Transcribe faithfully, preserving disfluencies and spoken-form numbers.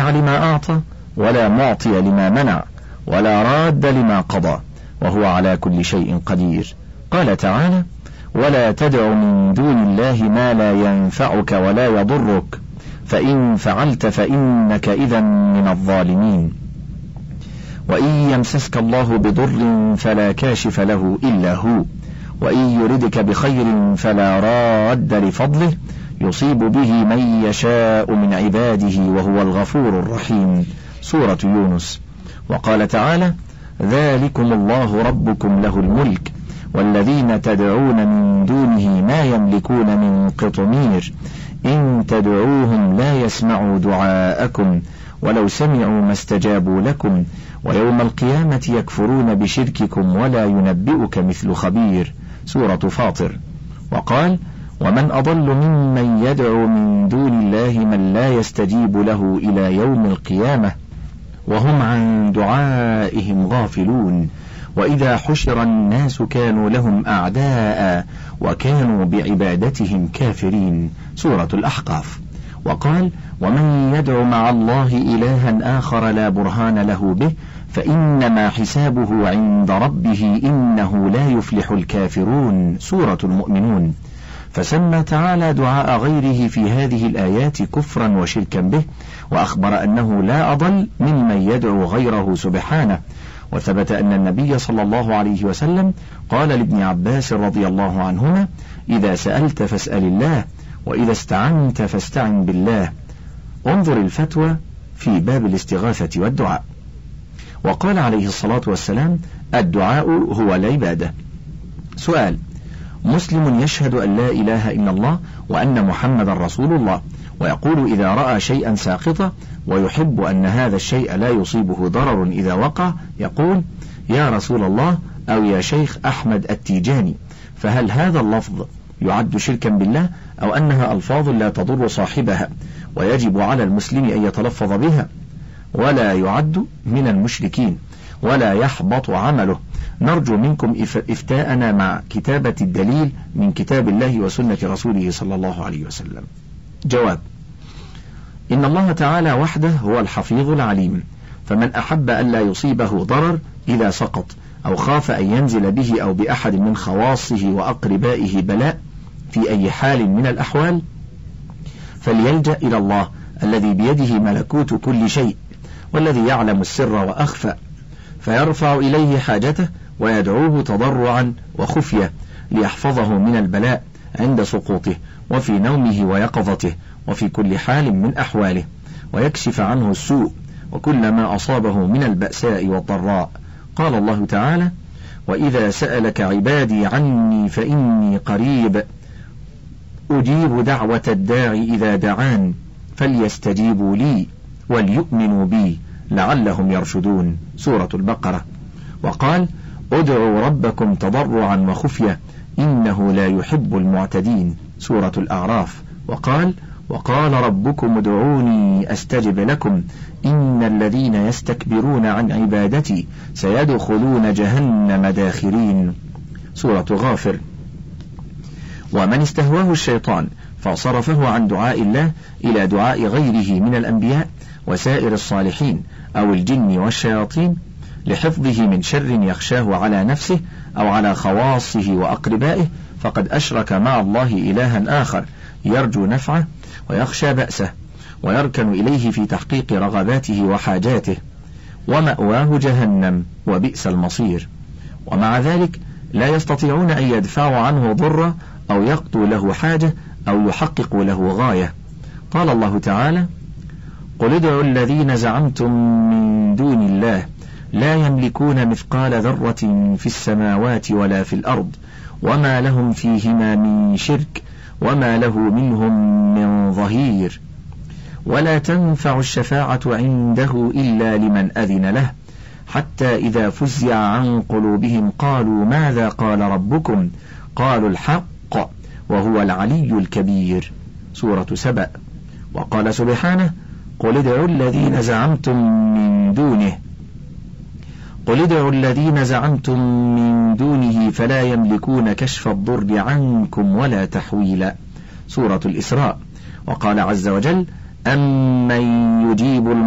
مانع لما أعطى ولا معطي لما منع ولا راد لما قضى وهو على كل شيء قدير. قال تعالى: ولا تدع من دون الله ما لا ينفعك ولا يضرك فإن فعلت فإنك إذا من الظالمين. وإن يمسسك الله بضر فلا كاشف له إلا هو وإن يردك بخير فلا راد لفضله يصيب به من يشاء من عباده وهو الغفور الرحيم. سورة يونس. وقال تعالى: ذلكم الله ربكم له الملك والذين تدعون من دونه ما يملكون من قطمير إن تدعوهم لا يسمعوا دعاءكم ولو سمعوا ما استجابوا لكم ويوم القيامة يكفرون بشرككم ولا ينبئك مثل خبير. سورة فاطر. وقال: ومن أضل ممن يدعو من دون الله من لا يستجيب له إلى يوم القيامة وهم عن دعائهم غافلون وإذا حشر الناس كانوا لهم أعداء وكانوا بعبادتهم كافرين. سورة الأحقاف. وقال: ومن يدع مع الله إلها آخر لا برهان له به فإنما حسابه عند ربه إنه لا يفلح الكافرون. سورة المؤمنون. فسمى تعالى دعاء غيره في هذه الآيات كفرا وشركا به، وأخبر أنه لا أضل ممن يدعو غيره سبحانه. وثبت أن النبي صلى الله عليه وسلم قال لابن عباس رضي الله عنهما: إذا سألت فاسأل الله وإذا استعنت فاستعن بالله. انظر الفتوى في باب الاستغاثة والدعاء. وقال عليه الصلاة والسلام: الدعاء هو العبادة. سؤال: مسلم يشهد أن لا إله إلا الله وأن محمد رسول الله ويقول إذا رأى شيئا ساقطا ويحب أن هذا الشيء لا يصيبه ضرر إذا وقع يقول: يا رسول الله أو يا شيخ أحمد التيجاني، فهل هذا اللفظ يعد شركا بالله أو أنها ألفاظ لا تضر صاحبها ويجب على المسلم أن يتلفظ بها ولا يعد من المشركين ولا يحبط عمله؟ نرجو منكم إفتاءنا مع كتابة الدليل من كتاب الله وسنة رسوله صلى الله عليه وسلم. جواب: إن الله تعالى وحده هو الحفيظ العليم، فمن أحب أن لا يصيبه ضرر إذا سقط أو خاف أن ينزل به أو بأحد من خواصه وأقربائه بلاء في أي حال من الأحوال فليلجأ إلى الله الذي بيده ملكوت كل شيء والذي يعلم السر وأخفى، فيرفع إليه حاجته ويدعوه تضرعا وخفية ليحفظه من البلاء عند سقوطه وفي نومه ويقظته وفي كل حال من أحواله، ويكشف عنه السوء وكل ما أصابه من البأساء والضراء. قال الله تعالى: وإذا سألك عبادي عني فإني قريب أجيب دعوة الداعي إذا دعان فليستجيبوا لي وليؤمنوا بي لعلهم يرشدون. سورة البقرة. وقال: ادعوا ربكم تضرعا وخفية إنه لا يحب المعتدين. سورة الأعراف. وقال: وقال ربكم ادعوني أستجب لكم إن الذين يستكبرون عن عبادتي سيدخلون جهنم داخرين. سورة غافر. ومن استهواه الشيطان فصرفه عن دعاء الله إلى دعاء غيره من الأنبياء وسائر الصالحين أو الجن والشياطين لحفظه من شر يخشاه على نفسه أو على خواصه وأقربائه فقد أشرك مع الله إلها آخر يرجو نفعه ويخشى بأسه ويركن إليه في تحقيق رغباته وحاجاته، ومأواه جهنم وبئس المصير. ومع ذلك لا يستطيعون أن يدفعوا عنه ضرا أو يقضوا له حاجة أو يحققوا له غاية. قال الله تعالى: قل ادعوا الذين زعمتم من دون الله لا يملكون مثقال ذرة في السماوات ولا في الأرض وما لهم فيهما من شرك وما له منهم من ظهير ولا تنفع الشفاعة عنده إلا لمن أذن له حتى إذا فزع عن قلوبهم قالوا ماذا قال ربكم قالوا الحق وهو العلي الكبير. سورة سبأ. وقال سبحانه: قل ادعوا الذين زعمتم من دونه قل ادعوا الذين زعمتم من دونه فلا يملكون كشف الضر عنكم ولا تحويلا. سورة الإسراء. وقال عز وجل: أمن يجيب